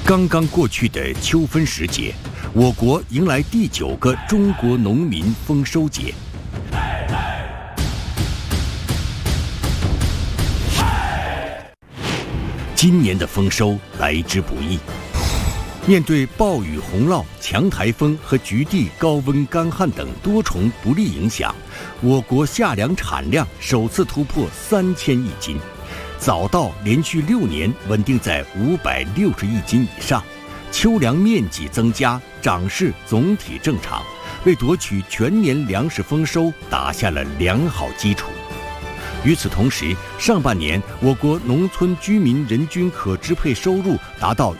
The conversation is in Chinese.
刚刚过去的秋分时节，我国迎来第9个中国农民丰收节。今年的丰收来之不易，面对暴雨洪涝、强台风和局地高温干旱等多重不利影响，我国夏粮产量首次突破3000亿斤。早稻连续6年稳定在560亿斤以上，秋粮面积增加，长势总体正常，为夺取全年粮食丰收打下了良好基础。与此同时，上半年我国农村居民人均可支配收入达到